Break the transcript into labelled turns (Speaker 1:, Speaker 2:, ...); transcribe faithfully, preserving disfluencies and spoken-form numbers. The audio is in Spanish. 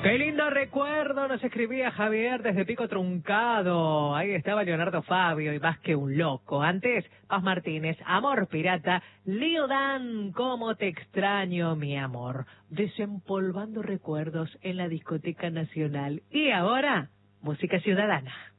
Speaker 1: Qué lindo recuerdo, nos escribía Javier desde Pico Truncado. Ahí estaba Leonardo Fabio y Más que un loco. Antes, Paz Martínez, Amor Pirata, Leo Dan, Cómo te extraño, mi amor. Desempolvando recuerdos en la Discoteca Nacional. Y ahora, música ciudadana.